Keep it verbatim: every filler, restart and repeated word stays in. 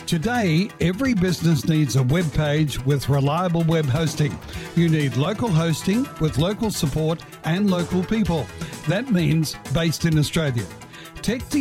Today, every business needs a web page with reliable web hosting. You need local hosting with local support and local people. That means based in Australia. Tech